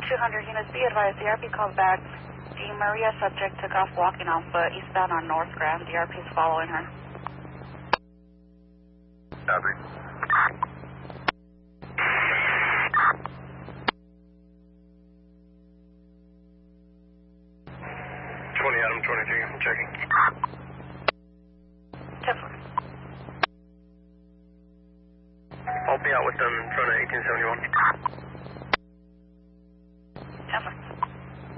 200 units, be advised, the RP called back. The Maria subject took off walking off eastbound on North Grand. The RP is following her. Copy. 20 Adam 23, I'm checking. 10-4. I'll be out with them in front of 1871.